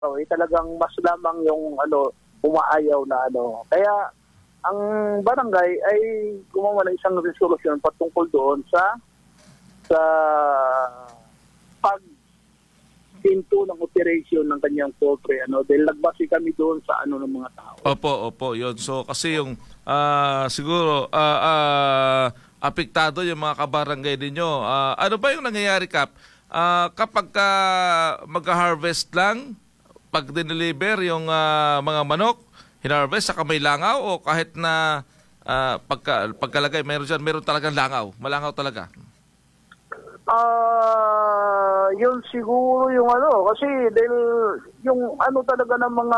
talagang mas lamang yung umaayaw na Kaya ang barangay ay gumawa ng isang resolusyon patungkol doon sa pagpinto ng operation ng kanyang poultry dahil nagbase kami doon sa ng mga tao. Opo, yun. So kasi yung siguro apektado yung mga kabarangay ninyo. Ano ba yung nangyayari, Kap? Kapag mag-harvest lang, pag dineliver yung mga manok, hinarvest sa may langaw o kahit na pagkalagay, meron talagang langaw. Malangaw talaga. Yun siguro yung kasi dahil yung talaga ng mga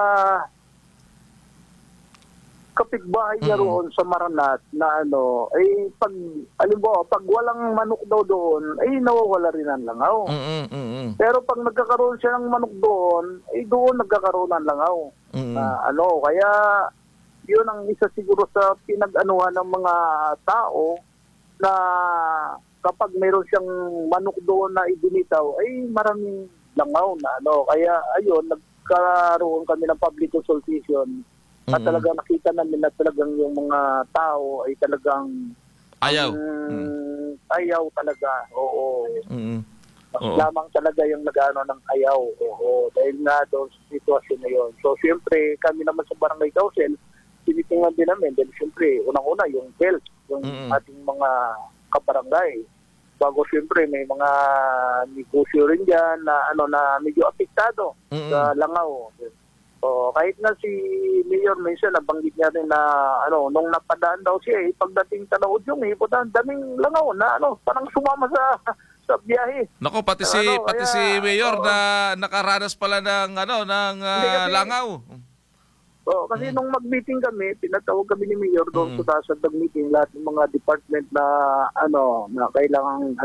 kapitbahay niya roon sa Maranat na pag walang manok daw doon, ay nawawala rin ang langaw. Pero pag nagkakaroon siya ng manok doon, ay doon nagkakaroon ng langaw. Kaya yun ang isa siguro sa pinag-anuhan ng mga tao na kapag mayroon siyang manok doon na ibinitaw, ay maraming langaw na Kaya ayun, nagkaroon kami ng public consultation. At talagang nakita namin na talagang yung mga tao ay talagang ayaw. Ayaw talaga. Oo. Oo. Lamang talaga yung nag-ano ng ayaw. Oo. Dahil nga doon sa sitwasyon na yun. So, siyempre, kami naman sa Barangay Council, tinitingnan din namin. Dahil siyempre, unang-una yung health, yung ating mga kabarangay. Bago siyempre, may mga negosyo rin dyan na medyo apektado sa langaw. Kahit na si Mayor minsan nabanggit niya rin na nung napadaan daw siya pagdating sa Naudyong daming langaw na parang sumama sa biyahe. Nako, pati si Mayor na nakaranas pala ng langaw. Kasi nung mag-meeting kami, pinatawag kami ni Mayor doon sa meeting lahat ng mga department na na kailangan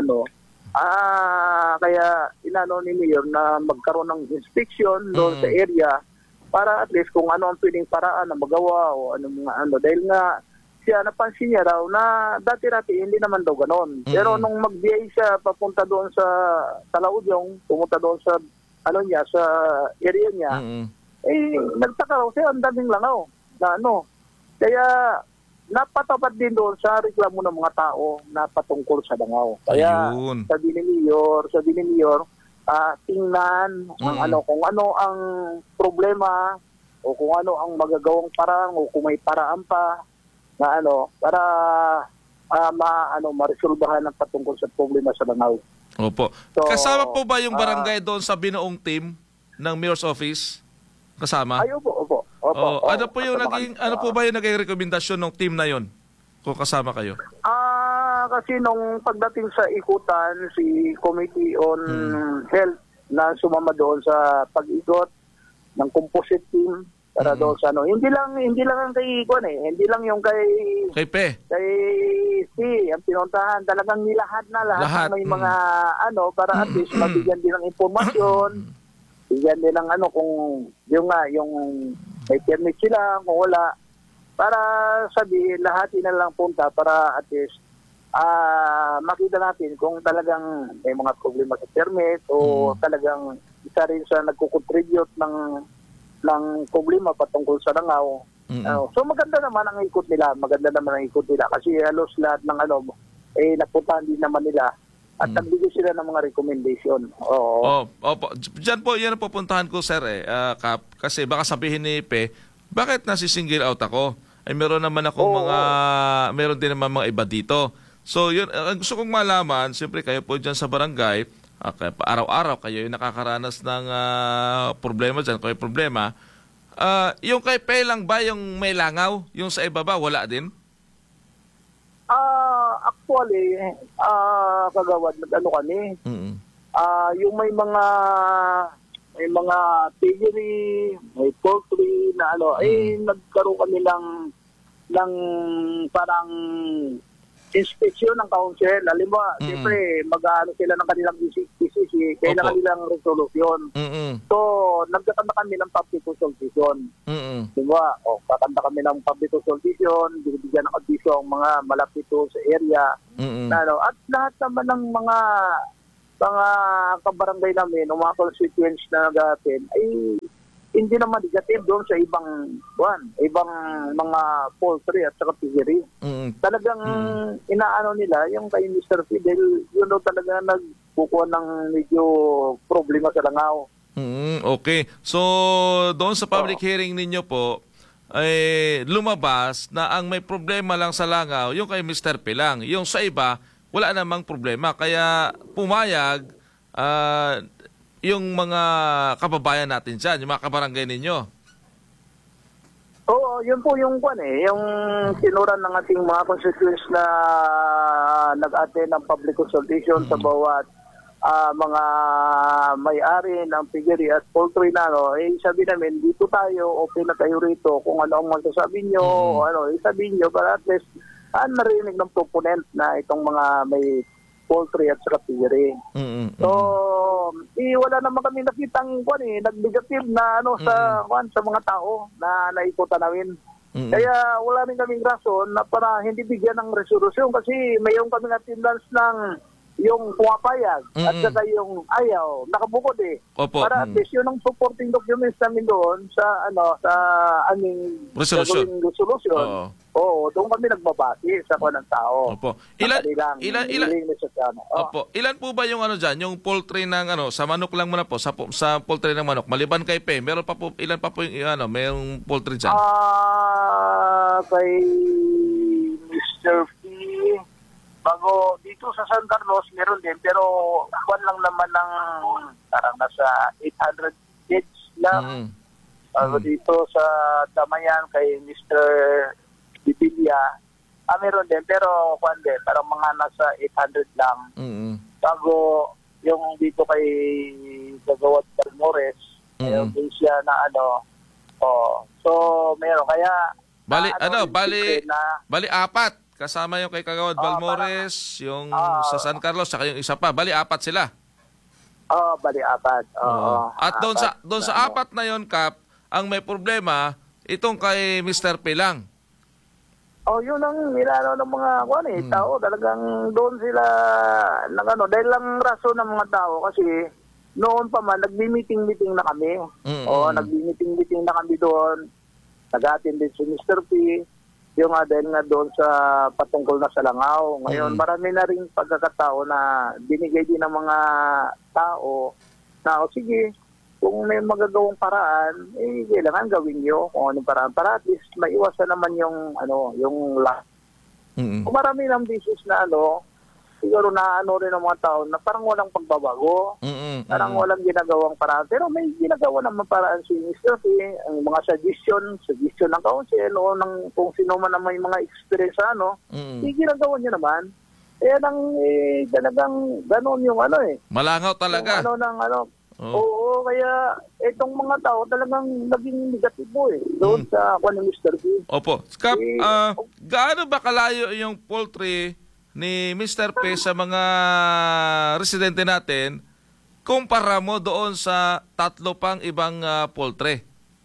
kaya inano ni Mayor na magkaroon ng inspection doon sa area para at least kung ano ang pwedeng paraan na magawa o dahil nga siya napansin niya raw na dati-dati hindi naman daw ganon. Pero nung mag-BA siya papunta doon sa Laudyong, pumunta doon sa sa area niya, nagtaka raw siya, ang daming langaw na Kaya napatapat din doon sa reklamo ng mga tao na patungkol sa langaw. Kaya sabi ni Mayor, tingnan kung ano ang problema o kung ano ang magagawang paraan o kung may paraan pa na para maresolbahan ang patungkol sa problema sa langaw. Opo. So, kasama po ba yung barangay doon sa binuong team ng Mayor's Office? Kasama? Ay, opo. Ano po ba yung naging rekomendasyon ng team na yon? Kung kasama kayo? Kasi nung pagdating sa ikutan, si Committee on Health na sumama doon sa pag-ikot ng composite team para doon sa hindi lang ang kay hindi lang yung kay Pe. Kay ang pinuntahan, talagang lahat may mga para at least mabigyan din ng impormasyon. Bigyan din ng kung yung may permit sila, kung wala, para sabihin lahat na lang punta para at least makita natin kung talagang may mga problema sa permit o talagang isa rin sa nagkukontribute ng problema patungkol sa langaw. So maganda naman ang ikot nila. Kasi halos lahat ng napuntahan din naman nila at nagbigay sila ng mga recommendation. Opo. Diyan po, yan ang pupuntahan ko, sir, Kap. Kasi baka sabihin ni Pe, bakit nasi-single out ako? Ay meron naman akong meron din naman mga iba dito. So yun, gusto kong malaman, siyempre kayo po dyan sa barangay, araw-araw kayo yung nakakaranas ng problema dyan, kayo problema. Yung kay Pe lang ba yung may langaw? Yung sa iba ba, wala din? Actually, kagawad, kami. Yung may mga piggery, may poultry na nagkaroon kami ng parang inspection ng council. Halimbawa, siyempre, mag-ano sila ng kanilang DCC, kailangan nilang resolution. So, nagkakanta kami ng public consultation. Diba? Kakanta kami ng public consultation, bibigyan ng adviso ang mga malapit sa area. At lahat naman ng mga mga kabarangay namin, o mga constituents na nag-attend, ay hindi naman negative doon sa ibang mga poultry at saka piggery. Talagang inaano nila yung kay Mr. Fidel, yun daw talaga nagkukuha ng medyo problema sa langaw. Okay. So, doon sa public hearing ninyo po, ay lumabas na ang may problema lang sa langaw, yung kay Mr. P lang. Yung sa iba, wala namang problema. Kaya pumayag yung mga kababayan natin dyan, yung mga kabarangay ninyo. Oo, yun po yung yung sinuran ng ating mga constituents na nag-attend ng public consultation sa bawat mga may-ari ng piggery at poultry na sabi namin, dito tayo, open na tayo rito kung ano ang masasabi nyo, sabihin nyo para at least narinig ng proponent na itong mga may poultry at saka piggery. So, wala naman kami nakitang nag-negative na sa mga tao na naikutan namin. Kaya wala rin kaming rason na para hindi bigyan ng resolusyon kasi mayroon kaming attendance ng yung pumapayag at saka yung ayaw, nakabukod Opo. Para at least yun ang supporting documents namin doon sa sa aming resolution. Oo, doon kami nagbabase sa ng tao. Opo. Ilan po ba yung diyan, yung poultry ng sa manok lang muna po, sa poultry ng manok maliban kay Pe, meron pa po ilan pa po yung mayroong poultry diyan? Kay Mr. P bago dito sa San Carlos meron din pero kuwan lang naman ng parang nasa 800 kids lang. Bago dito sa Damayan kay Mr. Bibilia meron din pero kuwan din parang mga nasa 800 lang. Bago yung dito kay Gagawad Balmores yung siya na so meron kaya bali apat. Kasama yung kay Kagawad Balmores, yung sa San Carlos, saka yung isa pa. Bali, apat sila. Bali, apat. At doon sa apat na yon Kap, ang may problema, itong kay Mr. P lang. Yun ang nilano ng mga tao. Talagang doon sila, dahil lang rason ng mga tao kasi noon pa man, nagbi-meeting-meeting na kami. Nagbi-meeting-meeting na kami doon. Nag-attend din si Mr. P. Yung dahil nga doon sa patungkol na sa langaw. Ngayon, marami na rin pagkakatao na binigay din ng mga tao na, sige, kung may magagawang paraan, kailangan gawin nyo kung anong paraan. Para at least maiwasan naman yung, yung Kung marami ng business na siguro na rin ng mga tao na parang walang pagbabago. Parang walang ginagawang paraan. Pero may ginagawa naman paraan si Mr. P. Ang mga suggestion ng council o ng kung sino man ang may mga experience ginagawa niya naman. Kaya talagang gano'n yung Malangaw talaga. Yung Oo, kaya itong mga tao talagang naging negatibo doon sa ni Mr. P. Opo. Kap, gaano ba kalayo yung poultry ni Mr. P sa mga residente natin kumpara mo doon sa tatlo pang ibang poultry?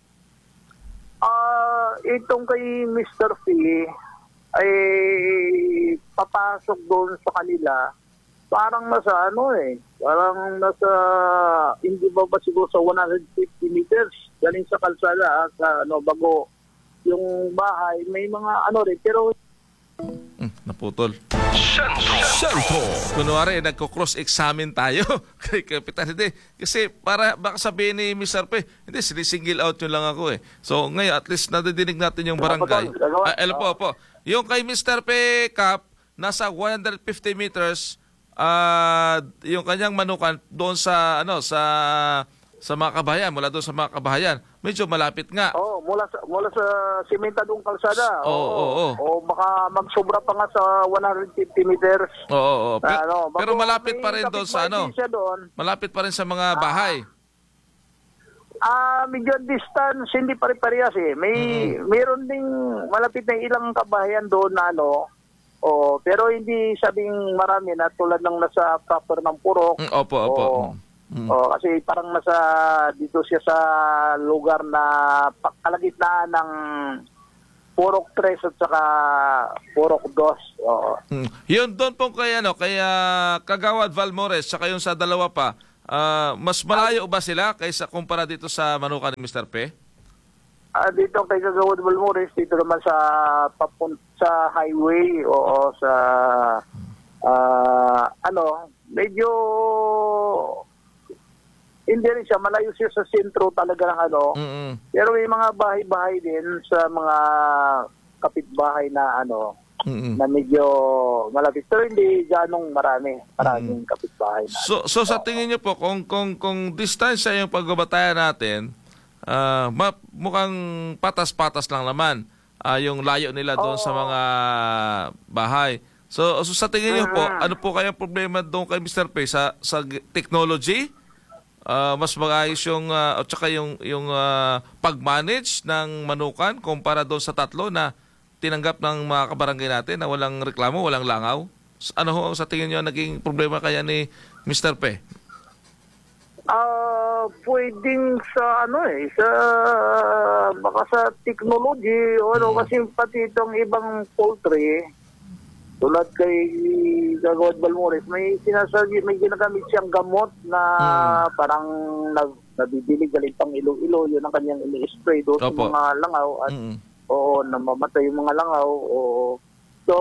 Itong kay Mr. P ay papasok doon sa kanila parang nasa parang nasa hindi ba siguro sa 150 meters galing sa kalsada sa bago yung bahay may mga rin pero naputol. Sentro. Kunwari, nagko-cross-examine tayo kay Kapitan. Hindi. Kasi baka sabihin ni Mr. P, hindi, sinisingle out yun lang ako So, ngayon, at least nadidinig natin yung barangay. Po. Yung kay Mr. P, Kap, nasa 150 meters, yung kanyang manukan doon sa, sa mga kabahayan, mula doon sa mga kabahayan, medyo malapit nga. Mula sa simentadong kalsada. Oo. Baka magsobra pa nga sa 150 meters. Oo. Pero malapit pa rin doon sa malapit pa rin sa mga bahay. Medyo distance, hindi pare-parehas mayroon ding malapit na ilang kabahayan doon na pero hindi sabing marami na tulad ng nasa proper ng Purok. Opo. Kasi parang dito siya sa lugar na kalagitnaan Purok 3 at saka Purok 2. Oo. Yun doon po kaya Kagawad Valmores, saka yung sa dalawa pa, mas malayo ba sila kaysa kumpara dito sa Manukan ni Mr. P? Dito kay Kagawad Balmores, dito naman sa highway, oo, sa medyo hindi rin siya, malayo siya sa sentro talaga ng pero may mga bahay-bahay din sa mga kapitbahay na na medyo malapit. Pero hindi ganong maraming kapitbahay na. So sa tingin niyo po, kung distansya yung pagbabatayan natin, mukhang patas-patas lang naman yung layo nila doon sa mga bahay. So sa tingin niyo po, ano po kaya problema doon kay Mr. P sa technology? Mas magayos yung at saka yung pag-manage ng Manukan kumpara doon sa tatlo na tinanggap ng mga kabarangay natin na walang reklamo, walang langaw. Ano ho sa tingin niyo naging problema kaya ni Mr. P? Pwedeng sa baka sa technology kasi pati itong ibang poultry tulad kay Kagawad Balmores, may ginagamit siyang gamot na parang nabibilig galing pang Iloilo, yun ang kanyang ini-spray doon sa mga langaw at namamatay yung mga langaw. So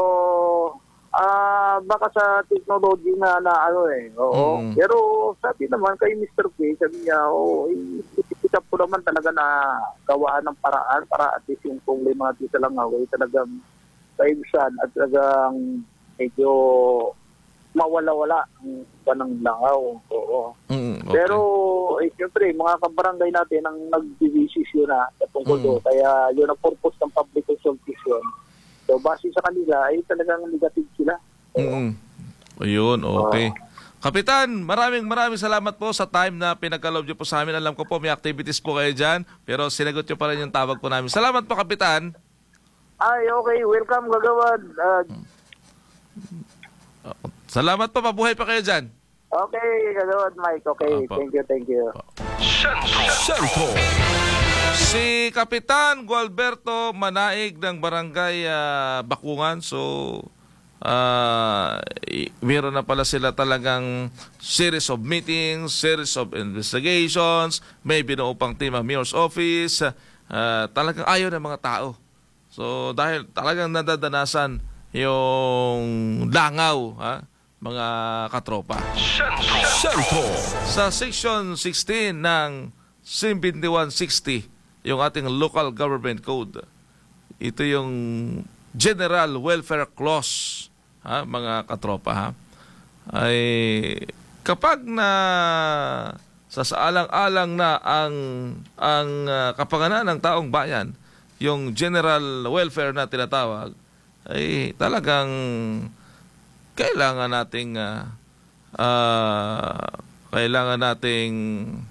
baka sa technology na pero sabi naman kay Mr. P, sabi niya isip po naman talaga na gawaan ng paraan para at least yung problema dito langaw ay talagang kaibisan at talagang medyo mawala-wala ang panang langaw. Okay. Pero siyempre mga kabarangay natin ang nagdidesisyon na tungkol doon, kaya yun ang purpose ng public consultation. So, base sa kanila, ay talagang negative sila. Ayun, okay. Kapitan, maraming salamat po sa time na pinagkaloob niyo po sa amin. Alam ko po may activities po kayo dyan, pero sinagot niyo pa rin yung tawag po namin. Salamat po, Kapitan. Ay, okay. Welcome, Kagawad. Salamat po, mabuhay pa kayo dyan. Okay, Kagawad Mike. Okay, thank you. Sentro. Si Kapitan Gualberto Manaig ng Barangay Bakungan. So, meron na pala sila talagang series of meetings, series of investigations, may binuo pang team ang Mayor's Office. Talagang ayaw ng mga tao. So, dahil talagang nadadanasan yung langaw, mga katropa. Sentro. Sa Section 16 ng SIM 2160, yung ating Local Government Code, ito yung General Welfare Clause, mga katropa, ay kapag na sasaalang-alang na ang kapakanan ng taong bayan, yung general welfare na tinatawag, ay talagang kailangan nating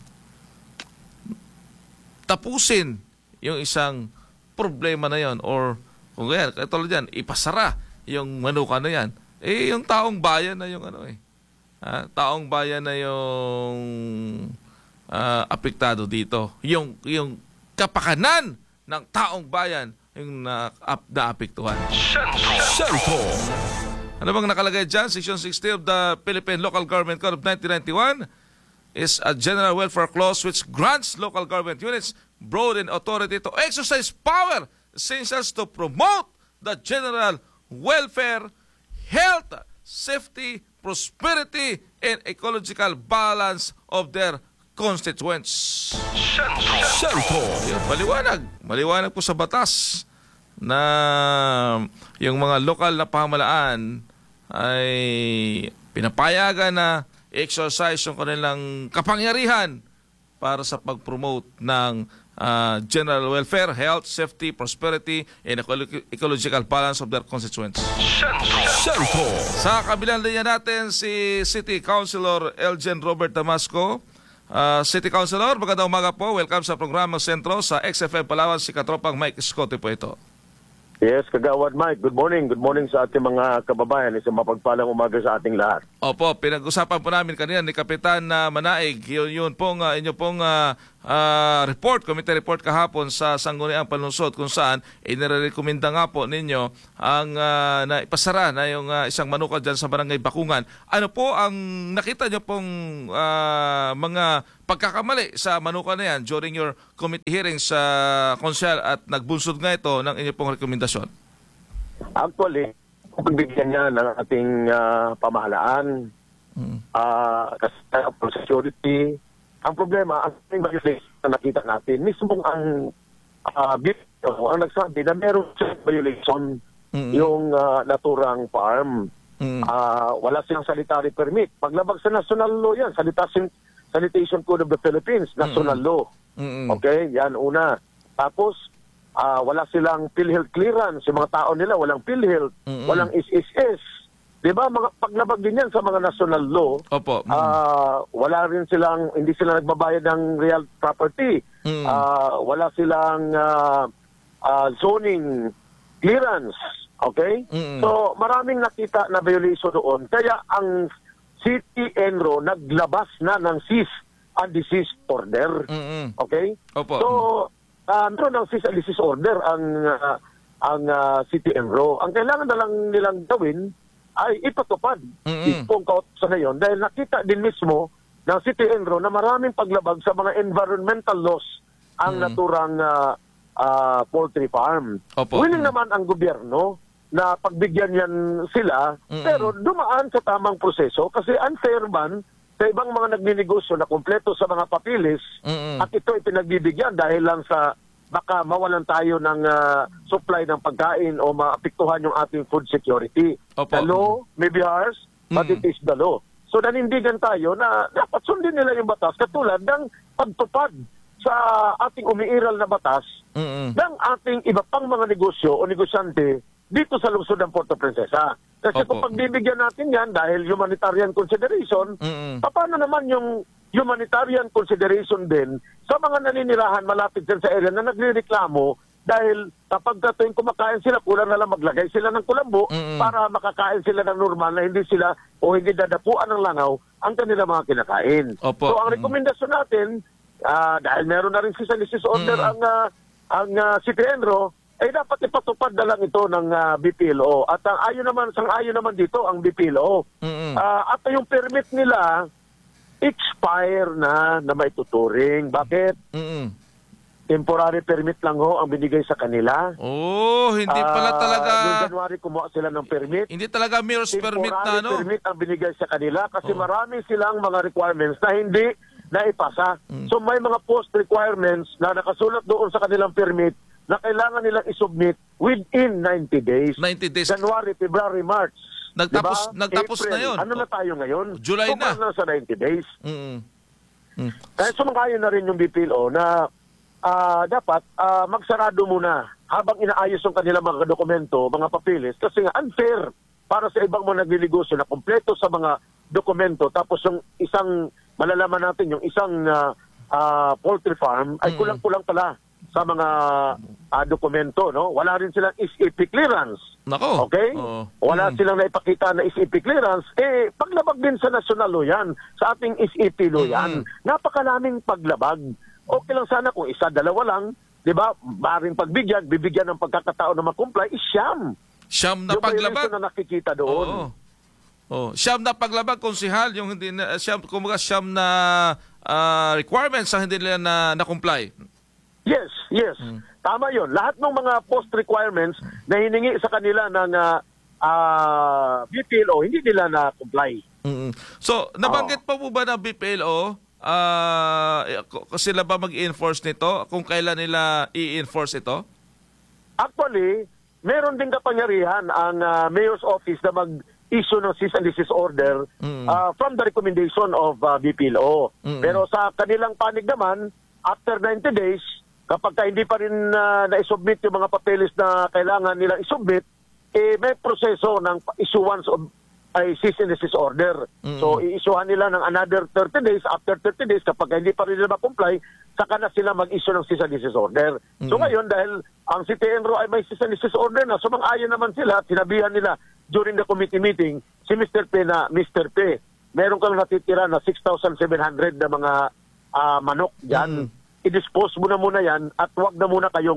tapusin yung isang problema na yon, or kung ganyan, katulad yan, ipasara yung Manukan na yan. Yung taong bayan na yung taong bayan na yung apektado dito. Yung kapakanan ng taong bayan yung naapektuhan. Sentro. Ano bang nakalagay dyan? Section 60 of the Philippine Local Government Code of 1991 is a general welfare clause which grants local government units broad and authority to exercise power essentials to promote the general welfare, health, safety, prosperity, and ecological balance of their constituents. Sentro. Maliwanag po sa batas na yung mga lokal na pamahalaan ay pinapayagan na exercise yung kanilang kapangyarihan para sa pag-promote ng general welfare, health, safety, prosperity, and ecological balance of their constituents. Sentro. Sa kabilang linya natin si City Councilor Elgen Robert Damasco. City Councilor, magandang umaga po. Welcome sa programa Sentro sa XFM Palawan. Si Katropang Mike Escote po ito. Yes, Kagawad Mike. Good morning. Good morning sa ating mga kababayan. Isang mapagpalang umaga sa ating lahat. Opo, pinag-usapan po namin kanina ni Kapitan Manaig. Yun pong inyo pong committee report kahapon sa Sangguniang Panunsod kung saan inirekomenda nga po ninyo ang na ipasara na yung isang manukan dyan sa Barangay Bakungan. Ano po ang nakita nyo pong mga pagkakamali sa manukan na yan during your committee hearings sa konsyal at nagbunsod nga ito ng inyong pong rekomendasyon? Actually, pagbigyan niya ng ating pamahalaan, kasi for security, ang problema, ang ating violation na nakita natin, mismong ang ang nagsabi na meron siyang violation yung naturang farm. Wala silang sanitary permit. Paglabag sa national law yan, Sanitation Code of the Philippines, national law. Okay, yan una. Tapos, wala silang PhilHealth clearance. Yung mga tao nila, walang PhilHealth, walang SSS. Diba, paglabag din yan sa mga national law. Opo. Wala rin silang, hindi sila nagbabayad ng real property. Wala silang zoning clearance. Okay? So, maraming nakita na violation doon. Kaya ang City Enro naglabas na ng cease and desist order. Okay? Opo. So, meron ng cease and desist order ang City Enro. Ang kailangan na lang nilang gawin ay ipatupad itong kautosan na yun dahil nakita din mismo ng City Enro na maraming paglabag sa mga environmental laws ang naturang poultry farm. Opo. Willing naman ang gobyerno na pagbigyan yan sila pero dumaan sa tamang proseso kasi unfair man sa ibang mga nagninegosyo na kumpleto sa mga papilis at ito ipinagbibigyan dahil lang sa baka mawalan tayo ng supply ng pagkain o maapektuhan yung ating food security. Opo. The law may be harsh, but it is the law. So nanindigan tayo na dapat sundin nila yung batas katulad ng pagtupad sa ating umiiral na batas ng ating iba pang mga negosyo o negosyante dito sa lungsod ng Puerto Princesa. Kasi Opo. kung pagbibigyan natin yan dahil humanitarian consideration, paano naman yung humanitarian consideration din sa mga naninirahan malapit dyan sa area na nagrereklamo dahil kapag tuwing kumakain sila, kulang na lang maglagay sila ng kulambo para makakain sila ng normal na hindi sila o hindi dadapuan ng langaw ang kanilang mga kinakain. Opo. So ang rekomendasyon natin, dahil meron na rin cease and desist order ang City Enro, ay dapat ipatupad na lang ito ng BPLO. At sang-ayon naman dito ang BPLO. At yung permit nila, expire na maituturing. Bakit? Temporary permit lang ho ang binigay sa kanila. Oh, hindi pala talaga. Noong January kumuha sila ng permit. Hindi talaga mirrors permit na Temporary permit ang binigay sa kanila kasi marami silang mga requirements na hindi naipasa. So may mga post requirements na nakasulat doon sa kanilang permit na kailangan nilang isubmit within 90 days. 90 days. January, February, March. Nagtapos April. na yun. Ano na tayo ngayon? July na. Na sa 90 days. Kaya sumakayon na rin yung BPLO na dapat magsarado muna habang inaayos yung kanilang mga dokumento, mga papilis, kasi nga unfair para sa ibang mga naglilnegosyo na kompleto sa mga dokumento. Tapos yung isang, malalaman natin, yung isang poultry farm ay kulang-kulang pala sa mga dokumento, no? Wala rin silang SEP clearance. Nako. Okay? Wala silang naipakita na SEP clearance. Paglabag din sa national law yan, sa ating SEP law yan. Napakalaming paglabag. Okay lang sana kung isa, dalawa lang, di ba? Maring pagbigyan, bibigyan ng pagkakataon na mag-comply, siyam. Siyam na yung paglabag. na nakikita doon. Siyam na paglabag, konsihal, yung hindi na, siyam na requirements ang hindi nila na-comply. Yes. Tama yon. Lahat ng mga post requirements na hiningi sa kanila ng BPLO, hindi nila na-comply. So, nabanggit pa po ba ng BPLO sila ba mag-enforce nito? Kung kailan nila i-enforce ito? Actually, meron din kapangyarihan ang Mayor's Office na mag-issue ng cease and desist order from the recommendation of BPLO. Pero sa kanilang panig naman, after 90 days, kapag hindi pa rin na-submit yung mga papeles na kailangan nilang isubmit, may proseso ng issuance of cease and desist order. So, i-issuehan nila ng another 30 days. After 30 days, kapag hindi pa rin nila ma-comply, saka na sila mag-issue ng cease and desist order. So, ngayon, dahil ang City Enro ay may cease and desist order na, sumang-ayon naman sila, sinabihan nila during the committee meeting, si Mr. P na, Mr. P, meron kang natitira na 6,700 na mga manok dyan. i-dispose mo na muna yan at wag na muna kayong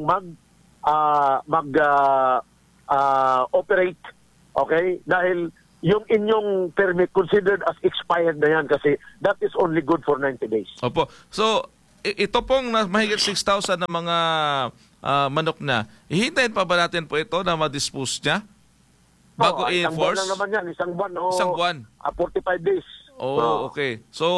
operate, okay? Dahil yung inyong permit considered as expired na yan kasi that is only good for 90 days. Opo. So, ito pong mahigit 6,000 na mga manok na, hihintayin pa ba natin po ito na ma-dispose niya? Bago Isang buwan i-enforce? lang naman yan. Isang buwan. Isang buwan? 45 days. Okay. So,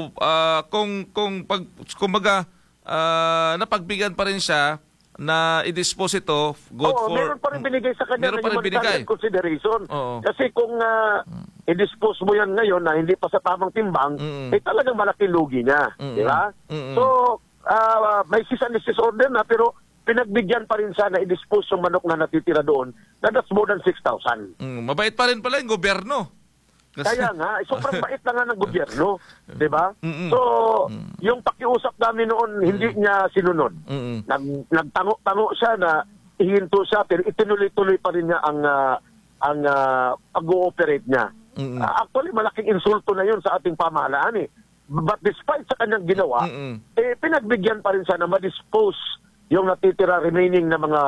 kumbaga, napagbigyan pa rin siya na i-dispose ito, good for... meron pa rin binigay sa kanya Meron na pa rin humanitarian binigay. consideration. Oo. Kasi kung i-dispose mo yan ngayon na hindi pa sa tamang timbang, talagang malaking lugi niya. Di ba? So, may cease and desist order na, pero pinagbigyan pa rin siya na i-dispose yung manok na natitira doon, na that's more than 6,000. Mabait pa rin pala yung gobyerno. Kaya nga, sobrang bait na nga ng gobyerno. Di ba? So, yung pakiusap namin noon, hindi niya sinunod. Nagtango siya na ihinto siya, pero itinuloy-tuloy pa rin niya ang pag-ooperate niya. Actually, malaking insulto na yun sa ating pamahalaan eh. But despite sa kanyang ginawa, pinagbigyan pa rin siya na ma-dispose yung natitira remaining na mga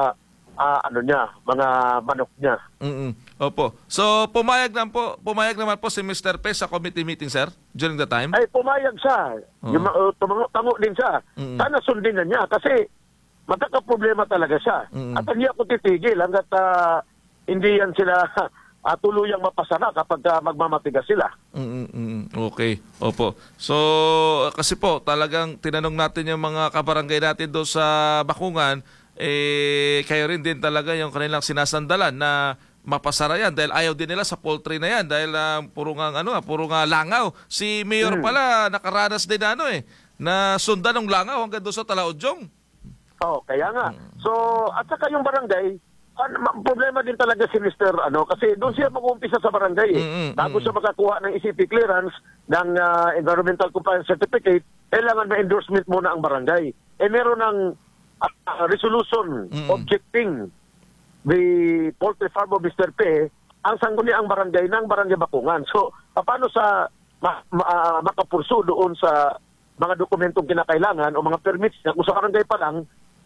mga manok niya. Opo. So, pumayag naman po si Mr. Pe sa committee meeting, sir, during the time? Ay, pumayag siya. Tango din siya. Sana sundin na niya kasi magkakaproblema talaga siya. At hindi ako titigil hanggat hindi yan sila tuluyang mapasara kapag magmamatigas sila. Okay. Opo. So, kasi po, talagang tinanong natin yung mga kabarangay natin doon sa Bakungan, kayo rin din talaga yung kanilang sinasandalan na mapasara yan dahil ayaw din nila sa poultry na yan dahil puro nga langaw. Si Mayor pala nakaranas din na sundan ng langaw hanggang doon sa Talaodyong. Kaya nga. So, at saka yung barangay, problema din talaga si Mr. kasi doon siya mag-uumpisa sa barangay bago siya makakuha ng ECP clearance ng Environmental Compliance Certificate, kailangan ma-endorsement muna ang barangay. Meron ng resolution objecting the poultry farm of Mr. Pe, ang sangguniang barangay ng Barangay Bakungan. So, paano sa makapurso doon sa mga dokumentong kinakailangan o mga permits na kung sa barangay pa lang,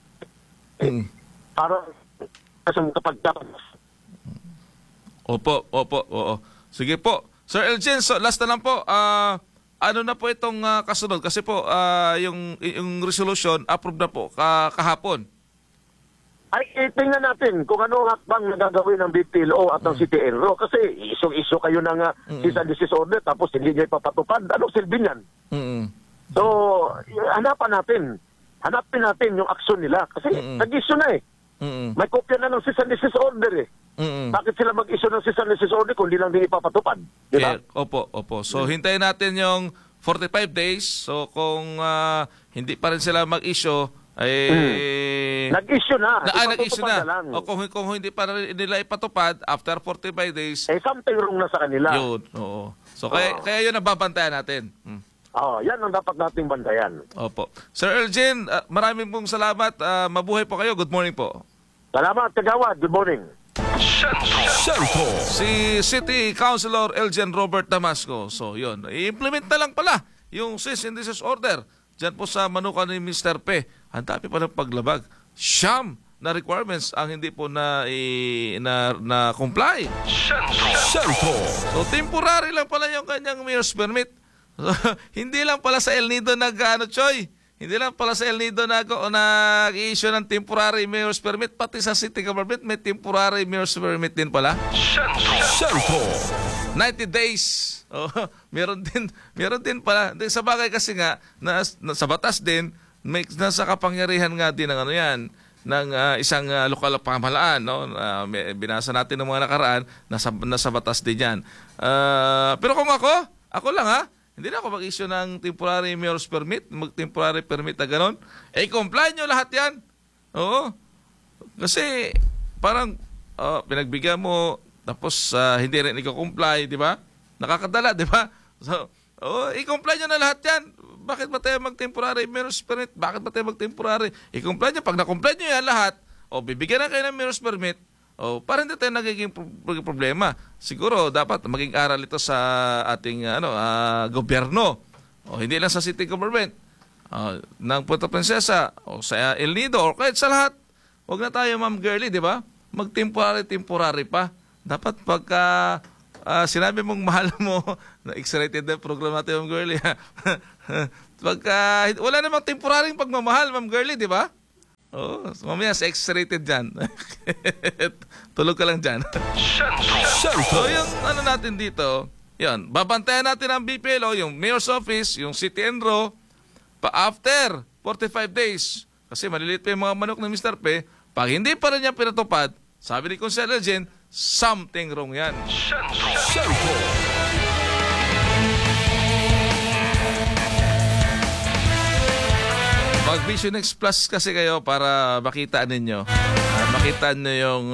para kapag Opo. Sige po. Sir Elgin, so last na lang po. Ano na po itong kasunod? Kasi po, yung resolution, approved na po kahapon. Ay, tingnan natin kung ano ang hakbang na gagawin ng BPLO at ng CTNRO. Kasi iso kayo ng cease and desist order tapos hindi niya ipapatupad. Anong silbi niyan? So, hanapin natin yung aksyon nila. Kasi nag-issue na eh. May kopya na ng cease and desist order eh. Bakit sila mag-issue ng cease and desist order kung hindi lang din ipapatupad? Diba? Opo. So, hintayin natin yung 45 days. So, kung hindi pa rin sila mag-issue, nag-issue na. Nag-issue na. Lang. O kung hindi pa rin nila ipatupad, after 45 days, something wrong na sa kanila. yun. Oo. So, kaya yun ang babantayan natin. Yan ang dapat nating bantayan. Opo. Sir Elgin, maraming pong salamat. Mabuhay po kayo. Good morning po. Salamat, Kagawad. Good morning. Sentro. Si City Councilor Elgin Robert Damasco. So, yun. I-implement na lang pala yung cease and desist order dyan po sa manukan ni Mr. Pe. Ang dami pa ng paglabag. Siyam na requirements ang hindi po na comply. Sentro. So, temporary lang pala yung kanyang mayor's permit. Hindi lang pala sa El Nido Choy. Hindi lang pala sa El Nido nag-i-issue ng temporary mayor's permit, pati sa city government may temporary mayor's permit din pala. Sentro. 90 days. Meron din pala. Sa bagay kasi nga sa batas din nasa kapangyarihan nga din ng ng isang lokal pamahalaan, no? Binasa natin ng mga nakaraan, nasa batas din yan. Pero kung ako lang hindi na ako mag-issue ng temporary mayor's permit, temporary permit na gano'n. Comply nyo lahat yan. Oo. Kasi parang pinagbigyan mo, tapos hindi rin i-comply, di ba? Nakakadala, di ba? So, i-comply nyo na lahat yan. Bakit ba tayo mag-temporary mayor's permit? Bakit ba tayo mag-temporary? I-comply nyo. Pag na-comply nyo yan lahat, bibigyan na kayo ng mayor's permit, para hindi tayo nagiging problema. Siguro dapat maging aral ito sa ating gobyerno. Hindi lang sa city government. ng Puerto Princesa o sa El Nido o kahit sa lahat, huwag na tayo, Ma'am Girlie, di ba? Mag-temporary pa. Dapat pagka sinabi mong mahal mo, na-excited na program natin, Ma'am Girlie. Pagka, wala namang temporaryong pagmamahal, Ma'am Girlie, di ba? Mamaya sa X-rated dyan. Tulog ka lang dyan. So yung ano natin dito, yan, babantayan natin ang BPLO, yung Mayor's Office, yung City Enro, after 45 days. Kasi maliliit pa yung mga manok ng Mr. P. Pag hindi pa rin niya pinatupad, sabi ni Consuelo Jen, something wrong yan. Sentro. Mag-Vision X Plus kasi kayo para makita ninyo. Makita nyo yung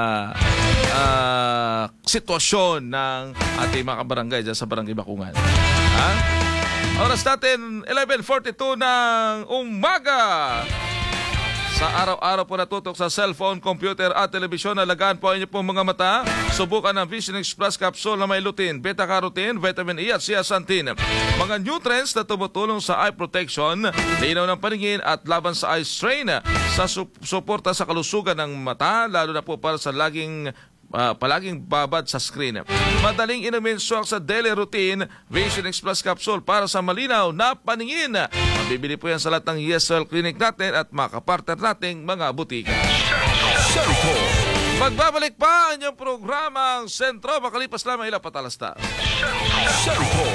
sitwasyon ng ating mga kabarangay dyan sa Barangay Bakungan. Oras natin, 11:42 ng umaga. Sa araw-araw po natutok sa cellphone, computer at telebisyon, alagaan po inyo pong mga mata. Subukan ang Vision X Plus capsule na may lutein, beta-carotene, vitamin E at zeaxanthin. Mga nutrients na tumutulong sa eye protection, linaw ng paningin at laban sa eye strain. Sa suporta sa kalusugan ng mata, lalo na po para sa palaging babad sa screen. Madaling inumin, swak sa daily routine, Vision X Plus capsule para sa malinaw na paningin. Mabibili po yan sa lahat ng ESL clinic natin at mga kapartner nating mga butika. Sentro. Magbabalik pa ang inyong programang Sentro, makalipas lamang ilang patalasta. Sentro.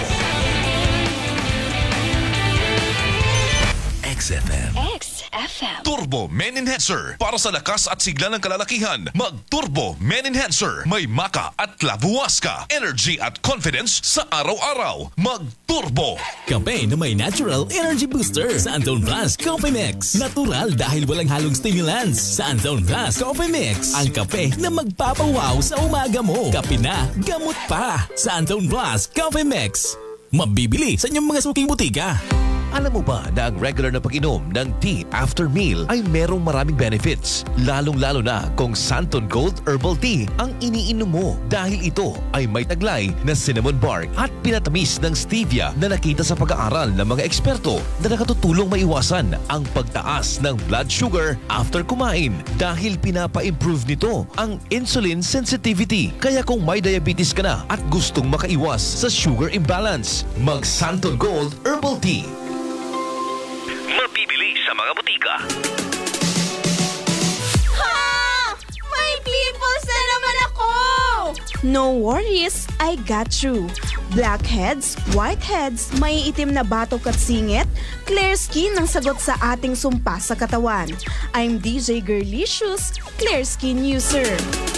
XFM. XFM. Turbo Men Enhancer. Para sa lakas at sigla ng kalalakihan, mag-Turbo Men Enhancer. May maka at labuwaska. Energy at confidence sa araw-araw. Mag-Turbo. Kape na may natural energy booster. Santon Plus Coffee Mix. Natural dahil walang halong stimulants. Santon Plus Coffee Mix. Ang kape na magpapawaw sa umaga mo. Kape na, gamot pa. Santon Plus Coffee Mix. Mabibili sa inyong mga suking butika. Alam mo ba na ang regular na pag-inom ng tea after meal ay merong maraming benefits? Lalong-lalo na kung Santon Gold Herbal Tea ang iniinom mo dahil ito ay may taglay na cinnamon bark at pinatamis ng stevia na nakita sa pag-aaral ng mga eksperto na nakatutulong maiwasan ang pagtaas ng blood sugar after kumain dahil pinapa-improve nito ang insulin sensitivity. Kaya kung may diabetes ka na at gustong makaiwas sa sugar imbalance, mag Santon Gold Herbal Tea. Mabibili sa mga butika. Ha! May pimples na naman ako! No worries, I got you. Blackheads, whiteheads, may itim na batok at singit, clear skin ang sagot sa ating sumpa sa katawan. I'm DJ Girlicious, clear skin user.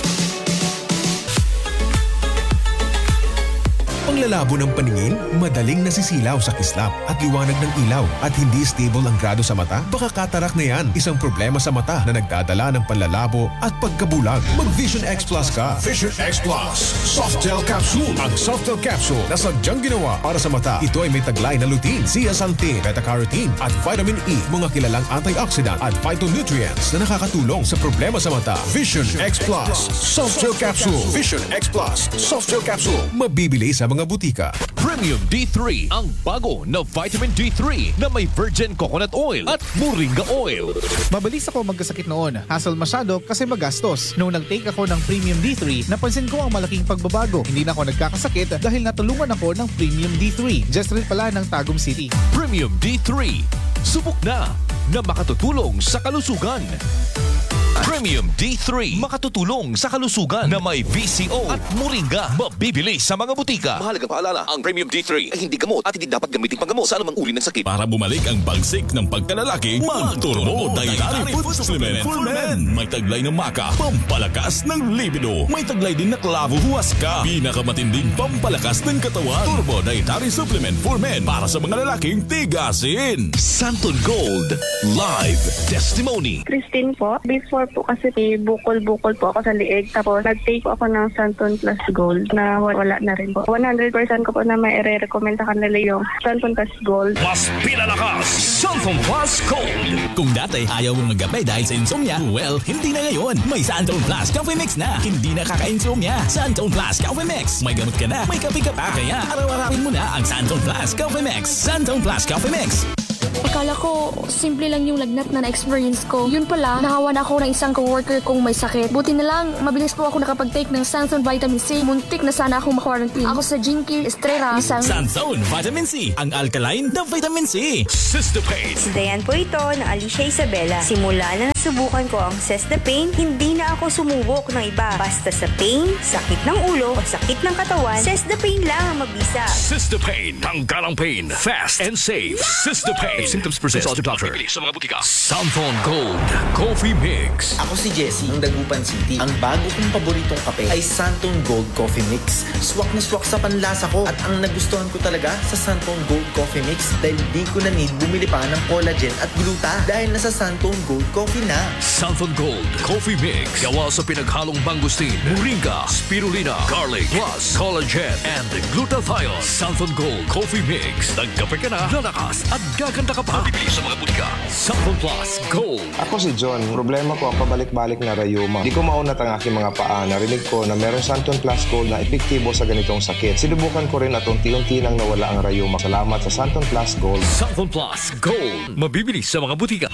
Panglalabo ng paningin, madaling nasisilaw sa kislap at liwanag ng ilaw at hindi stable ang grado sa mata? Baka katarak na yan, isang problema sa mata na nagdadala ng panlalabo at pagkabulag. Mag-Vision X Plus ka. Vision X Plus Soft Gel Capsule. Ang Soft Gel Capsule na sadyang ginawa para sa mata. Ito ay may taglay na lutein, zeaxanthin, beta-carotene at vitamin E, mga kilalang antioxidant at phytonutrients na nakakatulong sa problema sa mata. Vision X Plus Soft Gel Capsule. Vision X Plus Soft Gel Capsule. Mabibili sa mga butika. Premium D3, ang bago na vitamin D3 na may virgin coconut oil at moringa oil. Mabilis ako magkasakit noon. Hassle masyado kasi magastos. Nung nag-take ako ng Premium D3, napansin ko ang malaking pagbabago. Hindi na ako nagkakasakit dahil natulungan ako ng Premium D3. Just rin pala ng Tagum City. Premium D3, subok na makatutulong sa kalusugan. Premium D3, makatutulong sa kalusugan na may VCO at moringa. Mabibili sa mga butika. Mahalagang paalala, ang Premium D3 ay hindi gamot at hindi dapat gamitin panggamot sa anumang uri ng sakit. Para bumalik ang bagsik ng pagkalalaki, mag-Turbo Dietary Food Supplement for Men. May taglay ng maka, pampalakas ng libido. May taglay din na klavo huwaska, pinakamatinding pampalakas ng katawan. Turbo Dietary Supplement for Men para sa mga lalaking tigasin. Santon Gold Live Testimony. Christine po. Before po kasi bukol-bukol po ako sa liig. Tapos nag-take po ako ng Santon Plus Gold na wala na rin po. 100% ko po na may i-recommend sa kanila yung Santon Plus Gold. Mas pinalakas, Santon Plus Gold. Kung dati ayaw mong magkape dahil sa insomnia, well, hindi na ngayon. May Santon Plus Coffee Mix na. Hindi na kaka-insomnia. Santon Plus Coffee Mix. May gamot ka na, may kape ka pa. Kaya araw-arawin mo na ang Santon Plus Coffee Mix. Santon Plus Coffee Mix. Akala ko, simple lang yung lagnat na na-experience ko. Yun pala, nahawa na ako ng isang coworker kong may sakit. Buti na lang, mabilis po ako nakapag-take ng Santon Vitamin C. Muntik na sana akong ma-quarantine. Ako sa Jinky Estrella, isang... Santon Vitamin C, ang alkaline na vitamin C. Cystapane. Si Dayan po ito na Alicia Isabela. Simula na nasubukan ko ang Cystapane, hindi na ako sumubok ng iba. Basta sa pain, sakit ng ulo o sakit ng katawan, Cystapane lang ang mabisa. Cystapane. Tanggal ang pain. Fast and safe. Cystapane. If symptoms persist, consult your doctor. Sa mga butika. Santon Gold Coffee Mix. Ako si Jesse ng Dagupan City. Ang bago kong paboritong kape ay Santon Gold Coffee Mix. Swak na swak sa panlasa ko at ang nagustuhan ko talaga sa Santon Gold Coffee Mix dahil di ko na need bumili pa ng collagen at gluta dahil nasa Santon Gold Coffee na. Santon Gold Coffee Mix. Gawa sa pinaghalong mangustin, moringa, spirulina, garlic, plus collagen and glutathione. Santon Gold Coffee Mix. Nagkape ka na, lalakas at gaganda ka pa. Bibili sa mga butika. Santon Plus Gold. Ako si John. Problema ko ang pabalik-balik na rayuma. Di ko maunat ang aking mga paa. Narinig ko na meron Santon Plus Gold na epektibo sa ganitong sakit. Sinubukan ko rin at unti-unti nang nawala ang rayuma. Salamat sa Santon Plus Gold. Santon Plus Gold. Mabibili sa mga butika.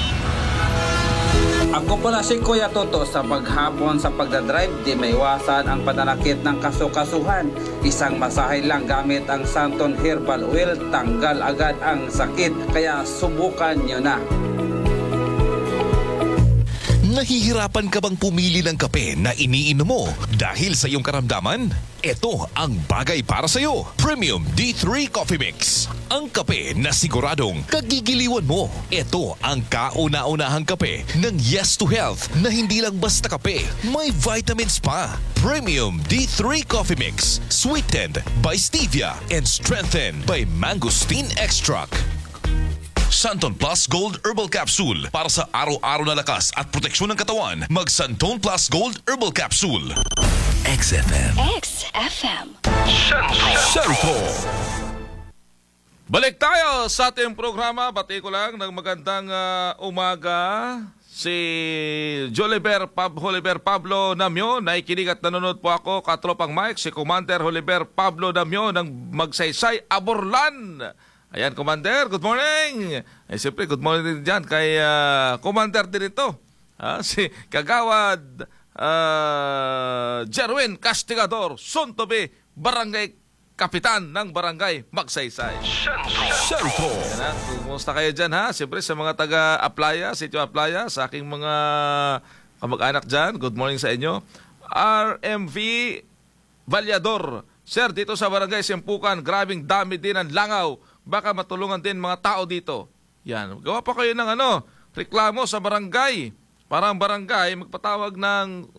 Ako pala si Kuya Toto. Sa paghapon sa pagdadrive, di maiwasan ang pananakit ng kasukasuhan. Isang masahe lang gamit ang Santon Herbal Oil, tanggal agad ang sakit. Kaya subukan nyo na. Nahihirapan ka bang pumili ng kape na iniinom mo dahil sa iyong karamdaman? Ito ang bagay para sa iyo. Premium D3 Coffee Mix. Ang kape na siguradong kagigiliwan mo. Ito ang kauna-unahang kape ng Yes to Health na hindi lang basta kape, may vitamins pa. Premium D3 Coffee Mix. Sweetened by stevia and strengthened by mangosteen extract. Santon Plus Gold Herbal Capsule. Para sa araw-araw na lakas at proteksyon ng katawan, mag Santon Plus Gold Herbal Capsule. XFM. XFM. Central. Balik tayo sa ating programa. Bati ko lang ng magandang umaga si Joliver Pablo Namyo. Naikinig at nanonood po ako, katropang Mike, si Commander Joliver Pablo Namyo ng Magsaysay, Aborlan. Ayan, Commander, good morning. Eh, siyempre, good morning din dyan kay Commander din ito. Si Kagawad Jerwin Castigador, soon to be Barangay Kapitan ng Barangay Magsaysay. Centro. Kumusta kayo dyan, ha? Siyempre, sa mga taga-Aplaya, Sitio Aplaya, sa aking mga kamag-anak dyan, good morning sa inyo. RMV Valyador. Sir, dito sa Barangay Simpukan, grabing dami din ang langaw. Baka matulungan din mga tao dito. Yan. Gawa pa kayo ng reklamo sa barangay. Para ang barangay magpatawag ng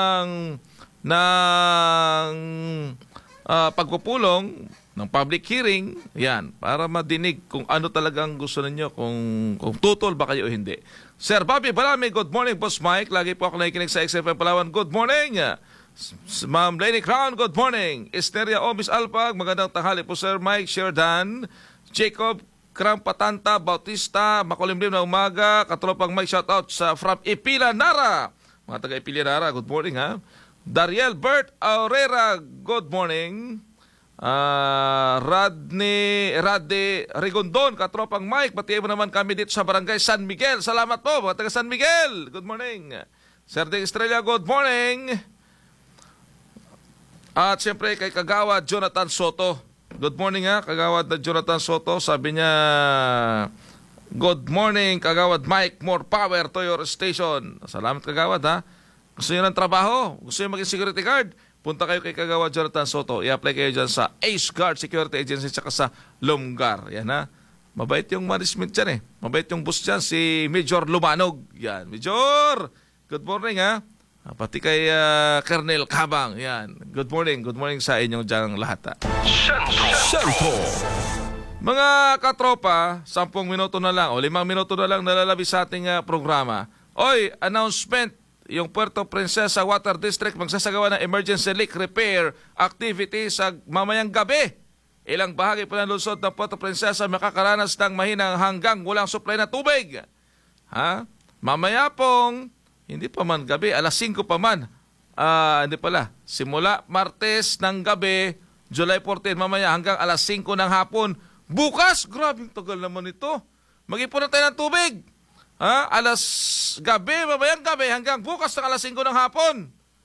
pagpupulong, ng public hearing. Yan. Para madinig kung ano talagang gusto ninyo, kung tutol ba kayo o hindi. Sir Bobby Balami, good morning, Boss Mike. Lagi po ako nakikinig sa XFM Palawan. Good morning. Ma'am Lenny Crown, good morning. Esteria Omis Alpag, magandang tanghali po, Sir Mike Sheridan. Jacob Krampatanta Bautista, makulimlim na umaga. Katropang Mike, shoutout sa from Ipila Nara. Mga taga Ipila Nara, good morning, ha. Dariel Bert Aurera, good morning. Radde Rigondon, katropang Mike, pati mo naman kami dito sa Barangay San Miguel. Salamat po, mga taga San Miguel. Good morning. Sir de Estrella, good morning. At siyempre kay Kagawad Jonathan Soto. Good morning, ha, Kagawad Jonathan Soto. Sabi niya, good morning, Kagawad Mike, more power to your station. Salamat, Kagawad, ha. Gusto niyo ng trabaho? Gusto niyo maging security guard? Punta kayo kay Kagawad Jonathan Soto. I-apply kayo dyan sa Ace Guard Security Agency tsaka sa Lumgar. Yan, ha. Mabait yung management dyan, eh. Mabait yung boss dyan, si Major Lumanog. Yan, Major, good morning, ha. Pati kay Colonel Kabang. Yan. Good morning sa inyong dyan lahat. Centro. Mga katropa, 10 minuto na lang o 5 minuto na lang nalalabi sa ating programa. Oy, announcement. Yung Puerto Princesa Water District magsasagawa ng emergency leak repair activity sa mamayang gabi. Ilang bahagi po ng lungsod ng Puerto Princesa makakaranas ng mahinang hanggang walang supply na tubig. Ha? Mamaya pong hindi pa man gabi, alas 5 pa man. Hindi pala. Simula Martes ng gabi, July 14, mamaya hanggang alas 5 ng hapon. Bukas, grabing tagal naman ito. mag-ipon na tayo ng tubig. Alas gabi, mamayang gabi, hanggang bukas ng alas 5 ng hapon.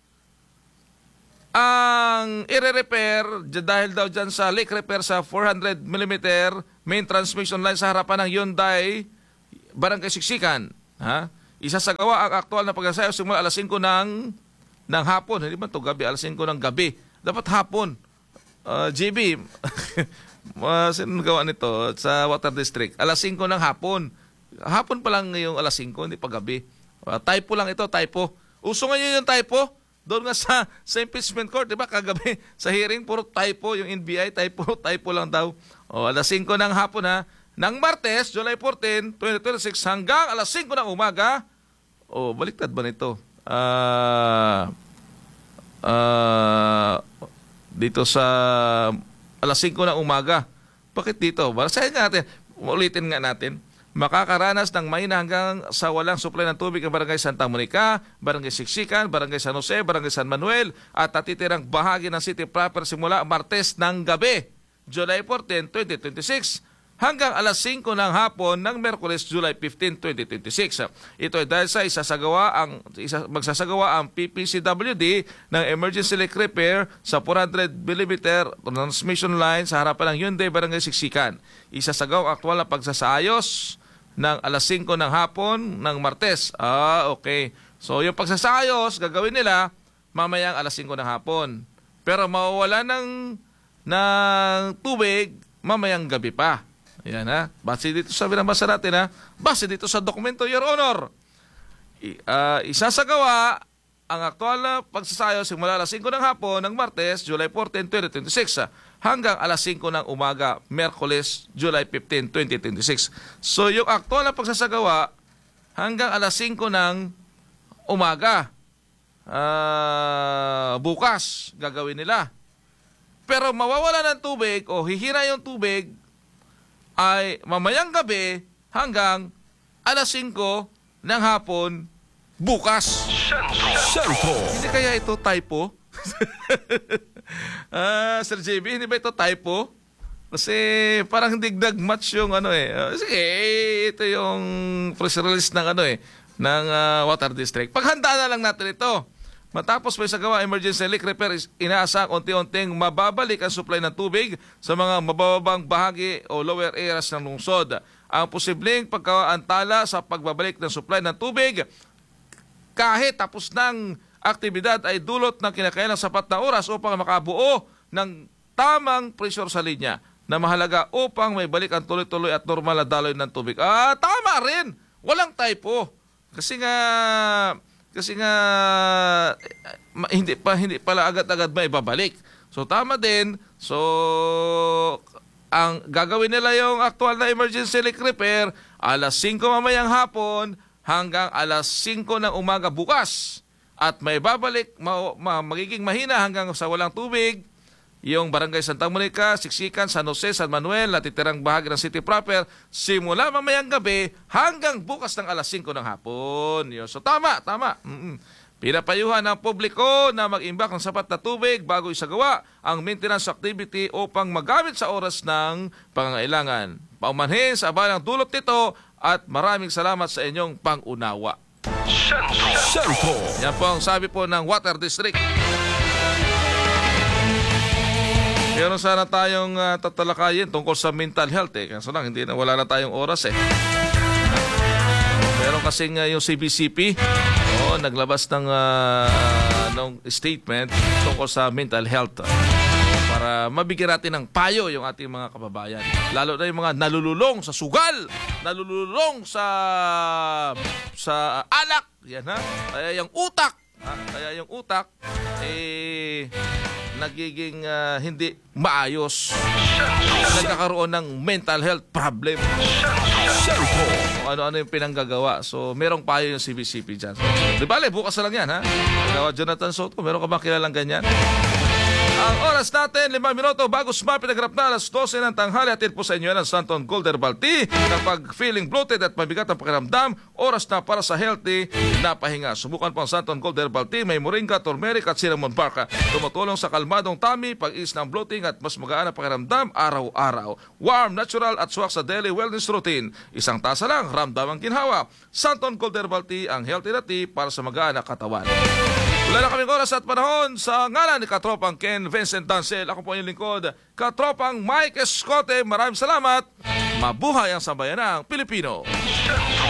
Ang i-repair, dahil daw dyan sa leak repair sa 400mm main transmission line sa harapan ng Hyundai, Barangay Siksikan. Isasagawa ang aktual na pagsasayaw simula alas 5 ng hapon. Hindi ba ito gabi? Alas 5 ng gabi. Dapat hapon. GB, sino gawa nito sa Water District? Alas 5 ng hapon. Hapon pa lang yung alas 5, hindi pa gabi. Typo lang ito, typo. Uso ngayon yung typo. Doon nga sa impeachment court, di ba? Kagabi sa hearing, puro typo. Yung NBI, typo lang daw. Alas 5 ng hapon ng Martes, July 14, 2026, hanggang alas 5 ng umaga. Baliktad ba nito? Dito sa alas 5 ng umaga. Bakit dito? Basahin nga natin. Ulitin nga natin. Makakaranas ng mahina hanggang sa walang supply ng tubig ang Barangay Santa Monica, Barangay Siksikan, Barangay San Jose, Barangay San Manuel at natitirang bahagi ng city proper simula Martes ng gabi, July 14, 2026 hanggang alas 5 ng hapon ng Merkules, July 15, 2026. Ito ay dahil sa magsasagawa ang PPCWD ng emergency leak repair sa 400mm transmission line sa harapan ng Hyundai Barangay Siksikan. Isasagawa ang aktual na pagsasaayos ng alas 5 ng hapon ng Martes. Okay. So yung pagsasayos, gagawin nila mamayang alas 5 ng hapon. Pero mawawala ng tubig mamayang gabi pa. Ayan Base dito sa binabasa natin base dito sa dokumento, Your Honor. Isasagawa ang aktual na pagsasayos simula alas 5 ng hapon ng Martes, July 14, 2026 hanggang alas 5 ng umaga, Merkules, July 15, 2026. So yung aktual na pagsasagawa hanggang alas 5 ng umaga, bukas gagawin nila. Pero mawawala ng tubig o hihira yung tubig ay mamayang gabi hanggang alas 5 ng hapon bukas. Sentro. Hindi kaya ito typo? Sir JB, hindi ba ito typo? Kasi parang hindi nag-match yung sige, ito yung press release ng ng Water District. Paghandaan na lang natin ito. Matapos may sagawa emergency leak repair, inaasang unti-unting mababalik ang supply ng tubig sa mga mabababang bahagi o lower areas ng lungsod. Ang posibleng pagkaantala sa pagbabalik ng supply ng tubig kahit tapos ng aktibidad ay dulot ng kinakailangang sapat na oras upang makabuo ng tamang pressure sa linya na mahalaga upang may balik ang tuloy-tuloy at normal na daloy ng tubig. Tama rin! Walang typo. Kasi nga hindi pala agad-agad may babalik. So tama din. So ang gagawin nila yung actual na emergency leak repair alas 5 mamayang hapon hanggang alas 5 ng umaga bukas. At may babalik, magiging mahina hanggang sa walang tubig, yung Barangay Santa Monica, Siksikan, San Jose, San Manuel, natitirang bahagi ng city proper, simula mamayang gabi hanggang bukas ng alas 5 ng hapon. So tama. Pinapayuhan ng publiko na mag-imbak ng sapat na tubig bago isagawa ang maintenance activity upang magamit sa oras ng pangangailangan. Paumanhin sa abalang dulot nito at maraming salamat sa inyong pangunawa. Sentro. Yan po ang sabi po ng Water District. Meron sana tayong tatalakayin tungkol sa mental health Kaso lang, wala na tayong oras Meron kasing yung CBCP naglabas ng statement tungkol sa mental health para mabigyan natin ng payo yung ating mga kababayan. Lalo na yung mga nalululong sa sugal, nalululong sa alak. Yan Kaya yung utak, nagiging hindi maayos. Nagkakaroon ng mental health problem. Ano-ano yung pinanggagawa. So, merong payo yung CBCP dyan. Di bale, bukas na lang yan, Nagawa Jonathan Soto. Meron ka bang kilalang ganyan? Ang oras natin, 5 minuto bago sumapit ang na alas 12 ng tanghali. Hatid po sa inyo yan ang Santon Gold Herbal Tea. Kapag feeling bloated at mabigat ang pakiramdam, oras na para sa healthy na pahinga. Subukan po ang Santon Gold Herbal Tea. May moringa, turmeric at cinnamon bark. Tumutulong sa kalmadong tummy, pag-is ng bloating at mas magaan ang pakiramdam araw-araw. Warm, natural at swak sa daily wellness routine. Isang tasa lang, ramdam ang ginhawa. Santon Gold Herbal Tea, ang healthy na tea para sa magaan na katawan. Wala na kaming oras at panahon sa ngalan ni Katropang Ken Vincent Dancel. Ako po yung lingkod, Katropang Mike Escote. Maraming salamat. Mabuhay ang sambayanang Pilipino.